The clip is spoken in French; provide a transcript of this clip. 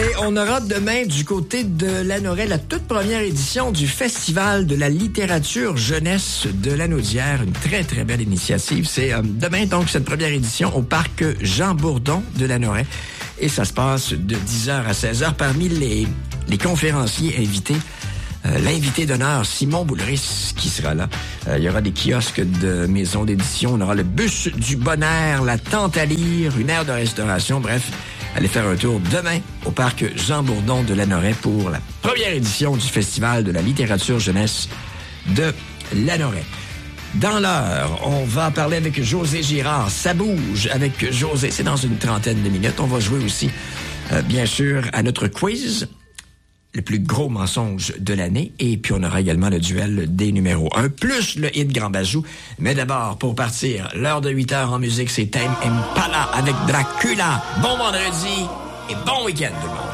Et on aura demain du côté de Lanauret la toute première édition du Festival de la littérature jeunesse de Lanaudière. Une très, très belle initiative. C'est demain, donc, cette première édition au parc Jean-Bourdon de Lanauret. Et ça se passe de 10h à 16h. Parmi les conférenciers invités, l'invité d'honneur, Simon Boulris, qui sera là. Il y aura des kiosques de maisons d'édition. On aura le bus du Bonheur, la tente à lire, une aire de restauration. Bref, allez faire un tour demain au parc Jean-Bourdon de Lanauret pour la première édition du Festival de la littérature jeunesse de Lanauret. Dans l'heure, on va parler avec José Girard. Ça bouge avec José. C'est dans une trentaine de minutes. On va jouer aussi, bien sûr, à notre quiz. Le plus gros mensonge de l'année. Et puis, on aura également le duel des numéros 1, plus le hit Grand Bajou. Mais d'abord, pour partir, l'heure de 8h en musique, c'est Tame Impala avec Dracula. Bon vendredi et bon week-end, tout le monde.